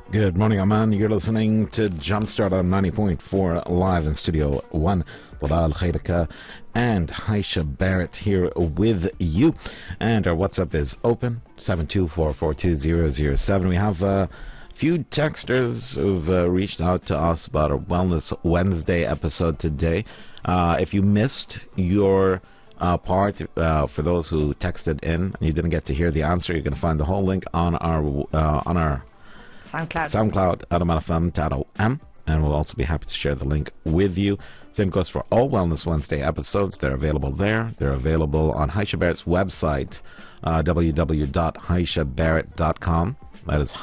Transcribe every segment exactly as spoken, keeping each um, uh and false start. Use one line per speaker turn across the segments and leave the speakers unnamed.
Good morning, Aman. You're listening to Jumpstart on ninety point four live in Studio one. Dalal Khairika and Haisha Barrett here with you. And our WhatsApp is open, seven two four four two zero zero seven. We have a few texters who've uh, reached out to us about our Wellness Wednesday episode today. Uh, if you missed your uh, part, uh, for those who texted in and you didn't get to hear the answer, you can find the whole link on our uh, on our
SoundCloud.
SoundCloud, adam f m dot o m, and we'll also be happy to share the link with you. Same goes for all Wellness Wednesday episodes. They're available there. They're available on Haisha Barrett's website, uh, w w w dot haisha barrett dot com. That is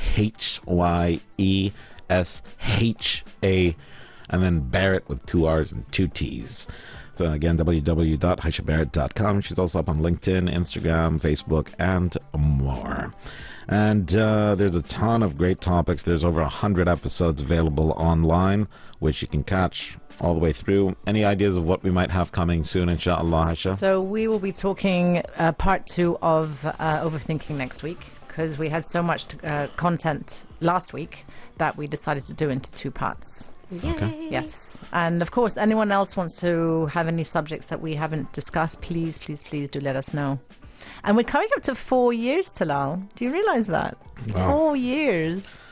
H Y E S H A, and then Barrett with two R's and two T's. So again, w w w dot haisha barrett dot com. She's also up on LinkedIn, Instagram, Facebook, and more. And uh, there's a ton of great topics. There's over one hundred episodes available online, which you can catch all the way through. Any ideas of what we might have coming soon, inshallah, Aisha?
So we will be talking uh, part two of uh, Overthinking next week, because we had so much to, uh, content last week that we decided to do into two parts.
Okay.
Yes. And of course, anyone else wants to have any subjects that we haven't discussed, please, please, please do let us know. And we're coming up to four years, Talal. Do you realize that?
Wow.
Four years.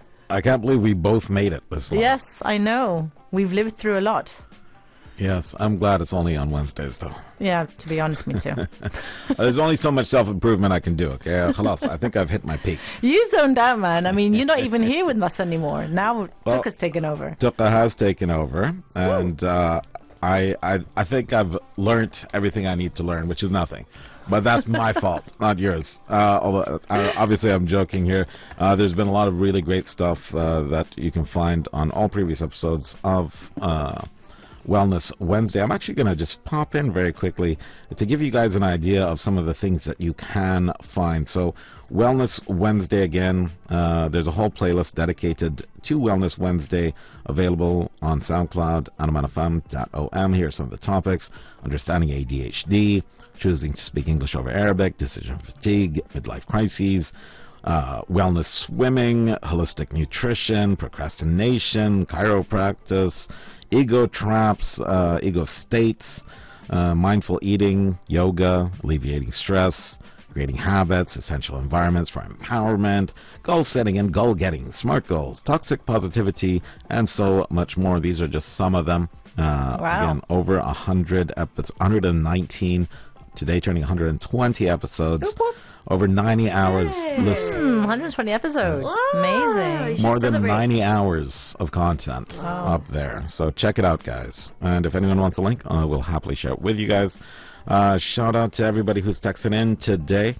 I can't believe we both made it this long.
Yes, I know. We've lived through a lot.
Yes, I'm glad it's only on Wednesdays, though.
Yeah, to be honest, me too.
There's only so much self-improvement I can do, okay? Khalas, I think I've hit my peak.
You zoned out, man. I mean, you're not even here with us anymore. Now
Well,
Tuka's taken over.
Tuka has taken over, and uh, I, I, I think I've learned everything I need to learn, which is nothing. But that's my fault, not yours. Uh, although, uh, obviously, I'm joking here. Uh, there's been a lot of really great stuff uh, that you can find on all previous episodes of uh, Wellness Wednesday. I'm actually going to just pop in very quickly to give you guys an idea of some of the things that you can find. So, Wellness Wednesday again, uh, there's a whole playlist dedicated to Wellness Wednesday available on SoundCloud, adam f m dot o m. Here are some of the topics: understanding A D H D, choosing to speak English over Arabic, decision fatigue, midlife crises, uh, wellness swimming, holistic nutrition, procrastination, chiropractic, ego traps, uh, ego states, uh, mindful eating, yoga, alleviating stress, creating habits, essential environments for empowerment, goal setting and goal getting, smart goals, toxic positivity, and so much more. These are just some of them. Uh,
Wow.
Again, over one hundred episodes, one hundred nineteen, today turning one hundred twenty episodes,
Whoop, whoop.
over ninety hours. Listen,
Hmm, one hundred twenty episodes. Amazing.
more than
celebrate.
ninety hours of content up there. So check it out, guys. And if anyone wants a link, uh, we'll happily share it with you guys. Uh, shout out to everybody who's texting in today.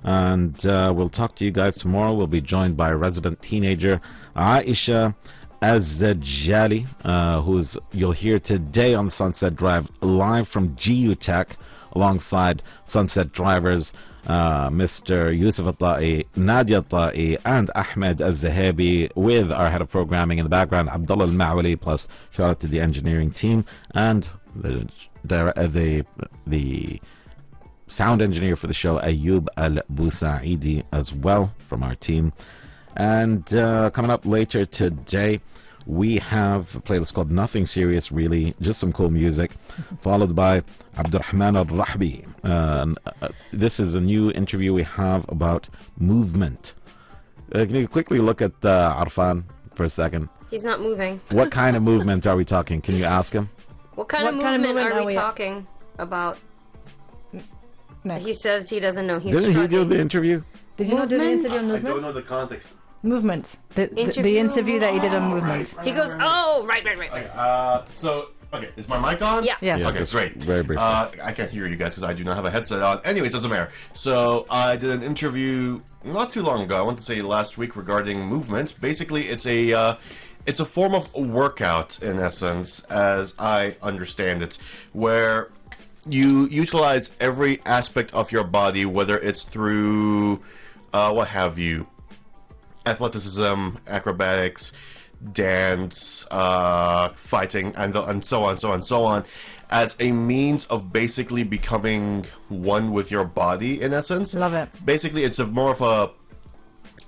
And uh, we'll talk to you guys tomorrow. We'll be joined by a resident teenager, Aisha Azzajali, uh, who's you'll hear today on Sunset Drive live from G U Tech alongside Sunset drivers uh, Mister Yusuf Al-Ta'i, Nadia Al-Ta'i, and Ahmed Al-Zahabi, with our head of programming in the background, Abdullah Al-Ma'wali, plus shout out to the engineering team and the the the, the sound engineer for the show, Ayub Al-Busaidi, as well, from our team. And uh, coming up later today, we have a playlist called Nothing Serious, really, just some cool music, followed by Abdurrahman Al-Rahbi. Uh, uh, this is a new interview we have about movement. Uh, can you quickly look at uh, Arfan for a second?
He's not moving.
What kind of movement are we talking? Can you ask him?
What kind,
What
of,
kind of
movement
movement
are
are
we
we at?
talking about?
Next.
He says he doesn't know. He's
Didn't he do
shrugging.
the interview?
Did you not do the
Movement?
interview on
I
movement?
don't know the context.
Movement. The, the, the
Interview?
interview that you did on movement.
He goes, oh, right, right, right.
Okay, uh, so, okay, is my mic on?
Yeah.
Yes.
Yeah,
Okay,
just
great.
very briefly.
Uh, I can't hear you guys because I do not have a headset on. Anyways, doesn't matter. So I did an interview not too long ago. I want to say last week regarding movement. Basically, it's a uh, it's a form of workout in essence, as I understand it, where you utilize every aspect of your body, whether it's through uh, what have you, athleticism, acrobatics, dance, uh, fighting, and the, and so on, so on, so on, as a means of basically becoming one with your body. In essence,
Love it.
Basically, it's a more of a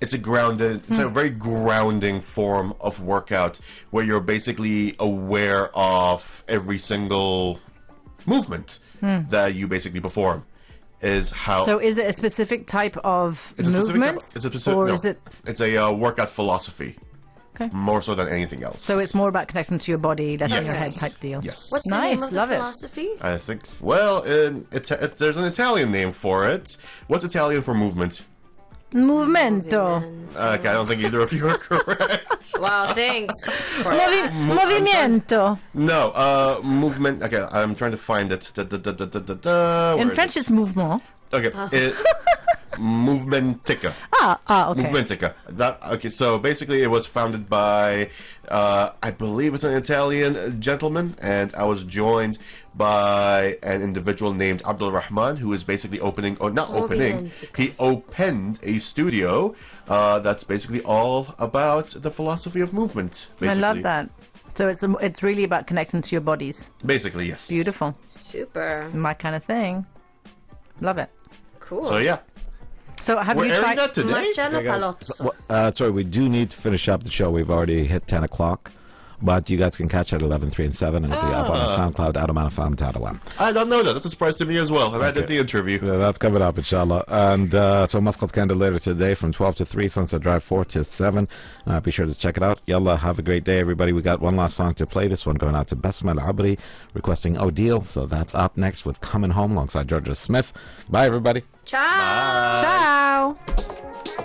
it's a grounded, it's a very grounding form of workout where you're basically aware of every single movement that you basically perform. Is how
So is it a specific type of
it's a specific
movement?
type- it's a specific,
or
no,
is it...
It's a uh, workout philosophy
Okay.
more so than anything else.
So it's more about connecting to your body, less in
Yes.
your head type deal.
yes.
What's
Nice,
the name of
love
the
it.
philosophy?
I think. Well, in, it's, it, there's an Italian name for it. What's Italian for movement?
Movimento.
Okay, I don't think either of you are correct.
Wow, thanks. For
Movi- movimiento.
No, uh, movement. Okay, I'm trying to find it. Da, da, da, da, da, da, da. Where
In
is
French,
it?
it's mouvement.
Okay, it, movementica.
Ah, ah, okay.
Movementica. That okay. So basically, it was founded by, uh, I believe it's an Italian gentleman, and I was joined by an individual named Abdul Rahman, who is basically opening, or not opening,
Movementica.
he opened a studio uh, that's basically all about the philosophy of movement.
I
Basically.
love that. So it's um, it's really about connecting to your bodies.
Basically, yes.
Beautiful.
Super.
My kind of thing. Love it.
Cool.
So yeah,
So have
we're
you
airing
tried...
that today.
Marcello
Hey, guys.
Palozzo.
Well, uh, sorry, we do need to finish up the show. We've already hit ten o'clock. But you guys can catch it at eleven, three, and seven, and it'll be up on
Ah.
SoundCloud, Adam Fan, Tadawan.
I don't know that. That's a surprise to me as well. And I did the interview.
Yeah, that's coming up, inshallah. And uh, so Muscat Candle later today from twelve to three, Sunset Drive four to seven. Uh, be sure to check it out. Yallah, have a great day, everybody. We got one last song to play. This one going out to Basma Al-Abri, requesting Odile. So that's up next with Coming Home alongside Georgia Smith. Bye, everybody.
Ciao.
Ciao.